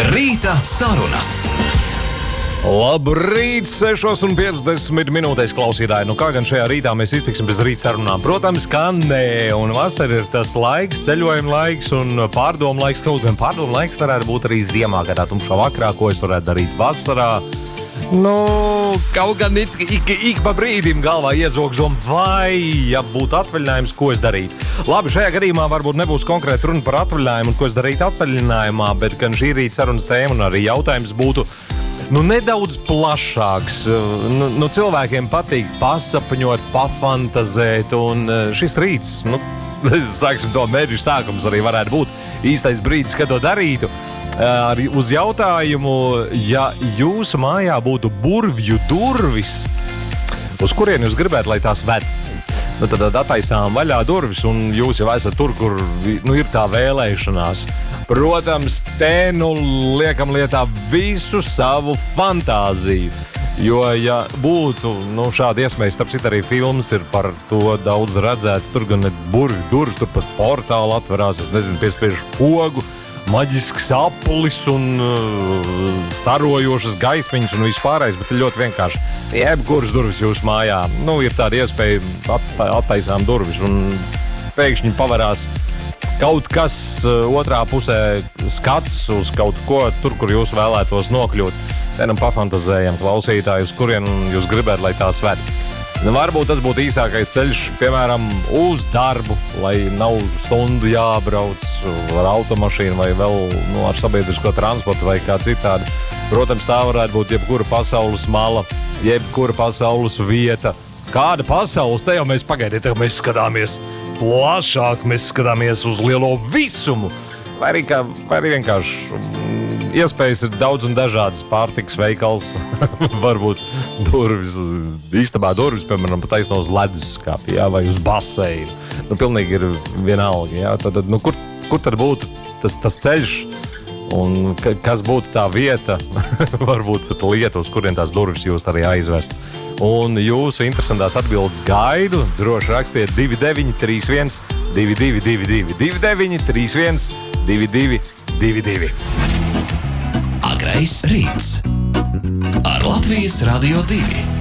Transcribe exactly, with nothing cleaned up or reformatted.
Rīta sarunas. Labrīt, sešos un piecdesmit minūtēs klausītāji. Nu kā gan šajā rītā mēs iztiksim bez rīta sarunām? Protams, ka nē, un vasara ir tas laiks, ceļojuma laiks un pārdomu laiks. Kaut gan pārdomu laiks varētu būt arī ziemā, kādā tumšā vakarā, ko es varētu darīt vasarā. Nu, kaut gan ik, ik, ik pa brīdim galvā iezog doma, vai, ja būtu atvaļinājums, ko es darītu. Labi, šajā gadījumā varbūt nebūs konkrēti runa par atvaļinājumu un ko es darītu atvaļinājumā, bet gan šī rīta sarunas tēma un arī jautājums būtu nu, nedaudz plašāks. Nu, nu, cilvēkiem patīk pasapņot, pafantazēt, un šis rīts, nu, sāksim to mēģi sākums arī varētu būt īstais brīdis, kad to darītu. Arī uz jautājumu, ja jūsu mājā būtu burvju durvis, uz kurien jūs gribētu, lai tās ved? Nu, tad attaisām vaļā durvis, un jūs jau esat tur, kur nu, ir tā vēlēšanās. Protams, te nu liekam lietā visu savu fantāziju. Jo, ja būtu nu, šāda iespēja, starp citu arī filmas ir par to daudz redzēts, tur gan ir burvju durvis, tur pat portāli atverās, es nezinu, piespiež pogu, maģisks apulis un uh, starojošas gaismiņas un vispārējais, bet ir ļoti vienkārši. Jebkuras durvis jūsu mājā, nu, ir tāda iespēja at, attaisām durvis un pēkšņi pavarās kaut kas uh, otrā pusē skats uz kaut ko tur, kur jūs vēlētos nokļūt. Te nu pafantazējam klausītāji, uz kurien jūs gribētu, lai tās ved. Nu, varbūt tas būtu īsākais ceļš, piemēram, uz darbu, lai nav stundu jābrauc ar automašīnu vai vēl nu, ar sabiedrisko transportu vai kā citādi. Protams, tā varētu būt jebkura pasaules mala, jebkura pasaules vieta. Kāda pasaules? Te jau mēs pagaidiet, te mēs skatāmies plašāk, mēs skatāmies uz lielo visumu. Vai arī, kā, vai arī vienkārši iespējas ir daudz un dažādas. Pārtikas veikals, varbūt durvis, istabā durvis, piemēram, pat taisno uz leduskapja, jā, vai uz baseinu. Nu, pilnīgi ir vienalga, jā. Tad, nu, kur, kur tad būtu tas, tas ceļš un kas būtu tā vieta, varbūt pat lieta, uz kurien tās durvis jūs arī aizvest. Un jūsu interesantās atbildes gaidu droši rakstiet divi deviņi trīs viens divi divi divi divi divi deviņi trīs viens divi divi divi divi. Agrais rīts ar Latvijas Radio divi.